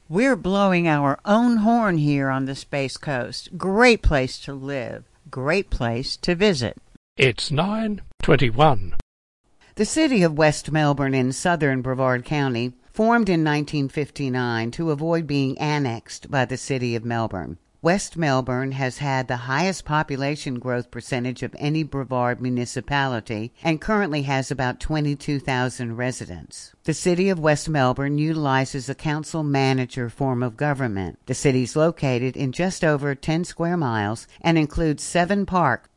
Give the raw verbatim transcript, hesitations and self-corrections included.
We're blowing our own horn here on the Space Coast. Great place to live. Great place to visit. It's nine twenty-one. The city of West Melbourne in southern Brevard County formed in nineteen fifty-nine to avoid being annexed by the city of Melbourne. West Melbourne has had the highest population growth percentage of any Brevard municipality and currently has about twenty-two thousand residents. The city of West Melbourne utilizes a council-manager form of government. The city is located in just over ten square miles and includes seven parks